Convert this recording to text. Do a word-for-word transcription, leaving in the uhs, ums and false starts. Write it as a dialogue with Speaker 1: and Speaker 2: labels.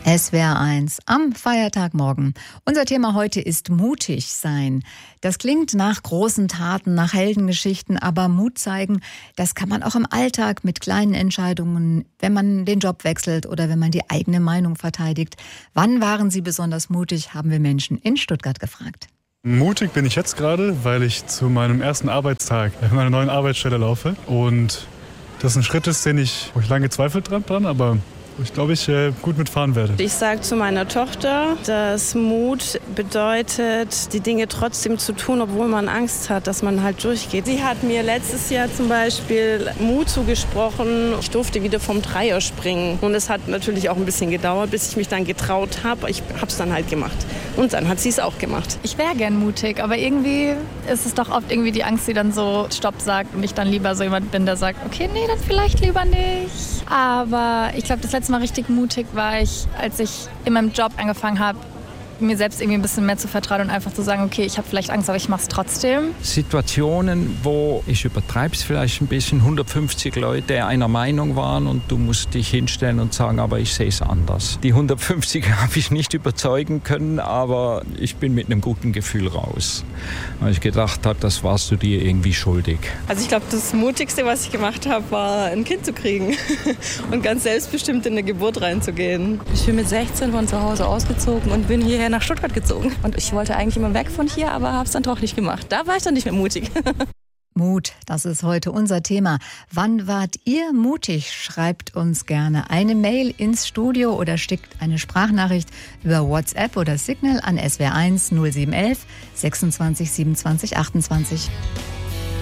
Speaker 1: S W R eins am Feiertagmorgen. Unser Thema heute ist mutig sein. Das klingt nach großen Taten, nach Heldengeschichten, aber Mut zeigen, das kann man auch im Alltag mit kleinen Entscheidungen, wenn man den Job wechselt oder wenn man die eigene Meinung verteidigt. Wann waren Sie besonders mutig, haben wir Menschen in Stuttgart gefragt.
Speaker 2: Mutig bin ich jetzt gerade, weil ich zu meinem ersten Arbeitstag in meiner neuen Arbeitsstelle laufe. Und das ein Schritt ist, den ich, wo ich lange gezweifelt dran dran, aber ich glaube, ich äh, gut mitfahren werde.
Speaker 3: Ich sage zu meiner Tochter, dass Mut bedeutet, die Dinge trotzdem zu tun, obwohl man Angst hat, dass man halt durchgeht. Sie hat mir letztes Jahr zum Beispiel Mut zugesprochen. Ich durfte wieder vom Dreier springen. Und es hat natürlich auch ein bisschen gedauert, bis ich mich dann getraut habe. Ich habe es dann halt gemacht. Und dann hat sie es auch gemacht.
Speaker 4: Ich wäre gern mutig, aber irgendwie ist es doch oft irgendwie die Angst, die dann so Stopp sagt und ich dann lieber so jemand bin, der sagt, okay, nee, dann vielleicht lieber nicht. Aber ich glaube, das letzte Mal richtig mutig war ich, als ich in meinem Job angefangen habe, mir selbst irgendwie ein bisschen mehr zu vertrauen und einfach zu sagen, okay, ich habe vielleicht Angst, aber ich mache es trotzdem.
Speaker 5: Situationen, wo, ich übertreibe es vielleicht ein bisschen, hundertfünfzig Leute einer Meinung waren und du musst dich hinstellen und sagen, aber ich sehe es anders. Die hundertfünfzig habe ich nicht überzeugen können, aber ich bin mit einem guten Gefühl raus. Weil ich gedacht habe, das warst du dir irgendwie schuldig.
Speaker 3: Also ich glaube, das Mutigste, was ich gemacht habe, war ein Kind zu kriegen und ganz selbstbestimmt in eine Geburt reinzugehen.
Speaker 6: Ich bin mit sechzehn von zu Hause ausgezogen und bin hierher nach Stuttgart gezogen. Und ich wollte eigentlich immer weg von hier, aber habe es dann doch nicht gemacht. Da war ich dann nicht mehr mutig.
Speaker 1: Mut, das ist heute unser Thema. Wann wart ihr mutig? Schreibt uns gerne eine Mail ins Studio oder schickt eine Sprachnachricht über WhatsApp oder Signal an S W R eins null sieben eins eins sechsundzwanzig siebenundzwanzig achtundzwanzig.